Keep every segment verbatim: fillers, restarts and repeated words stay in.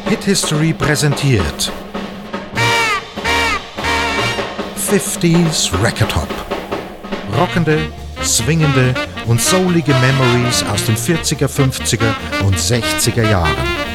Hit History präsentiert fünfziger Record Hop. Rockende, swingende und soulige Memories aus den vierziger, fünfziger und sechziger Jahren.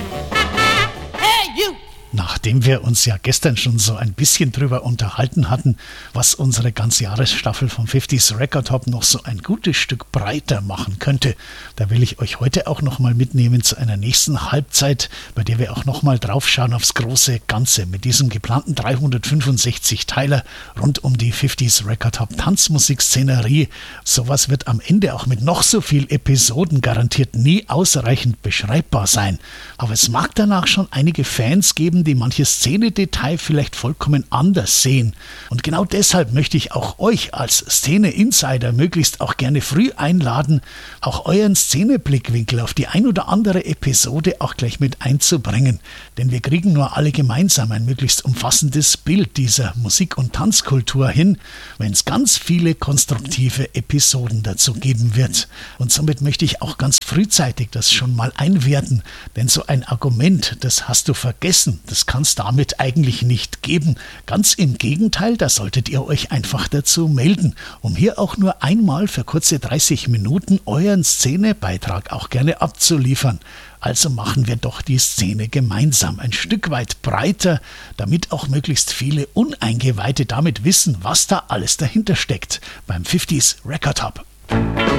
Nachdem wir uns ja gestern schon so ein bisschen drüber unterhalten hatten, was unsere Ganzjahresstaffel vom fünfziger Record Hop noch so ein gutes Stück breiter machen könnte, da will ich euch heute auch nochmal mitnehmen zu einer nächsten Halbzeit, bei der wir auch nochmal drauf schauen aufs große Ganze mit diesem geplanten dreihundertfünfundsechzig Teiler rund um die fünfziger Record Hop Tanzmusikszenerie. Sowas wird am Ende auch mit noch so viel Episoden garantiert nie ausreichend beschreibbar sein. Aber es mag danach schon einige Fans geben, die manches Szenedetail vielleicht vollkommen anders sehen. Und genau deshalb möchte ich auch euch als Szene-Insider möglichst auch gerne früh einladen, auch euren Szeneblickwinkel auf die ein oder andere Episode auch gleich mit einzubringen. Denn wir kriegen nur alle gemeinsam ein möglichst umfassendes Bild dieser Musik- und Tanzkultur hin, wenn es ganz viele konstruktive Episoden dazu geben wird. Und somit möchte ich auch ganz frühzeitig das schon mal einwerten, denn so ein Argument, das hast du vergessen, das kann es damit eigentlich nicht geben. Ganz im Gegenteil, da solltet ihr euch einfach dazu melden, um hier auch nur einmal für kurze dreißig Minuten euren Szenebeitrag auch gerne abzuliefern. Also machen wir doch die Szene gemeinsam ein Stück weit breiter, damit auch möglichst viele Uneingeweihte damit wissen, was da alles dahinter steckt beim fünfziger Record Hop.